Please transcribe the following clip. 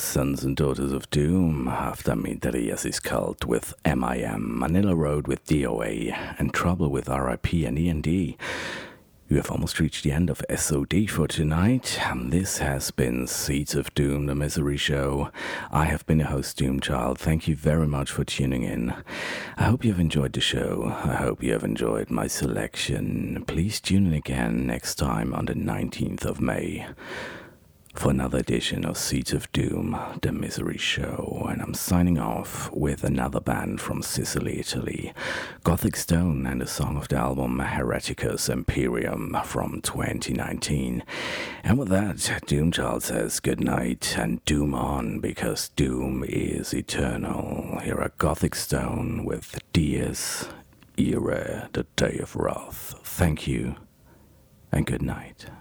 Sons and Daughters of Doom, after Midriya's Cult with MIM, Manila Road with DOA, and Trouble with RIP and END. You have almost reached the end of SOD for tonight, and this has been Seeds of Doom, the Misery Show. I have been your host, Doomchild. Thank you very much for tuning in. I hope you have enjoyed the show. I hope you have enjoyed my selection. Please tune in again next time on the 19th of May. For another edition of Seeds of Doom, The Misery Show, and I'm signing off with another band from Sicily, Italy, Gothic Stone, and a song of the album Hereticus Imperium from 2019. And with that, Doomchild says good night and doom on, because doom is eternal. Here are Gothic Stone with Dies Irae, the Day of Wrath. Thank you, and good night.